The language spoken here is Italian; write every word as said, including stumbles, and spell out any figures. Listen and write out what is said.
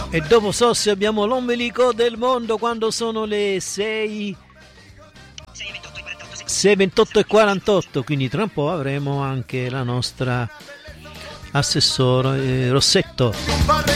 E dopo Sossi abbiamo l'ombelico del mondo quando sono le sei sei ventotto e quarantotto, quindi tra un po' avremo anche la nostra assessore eh, Rossetto.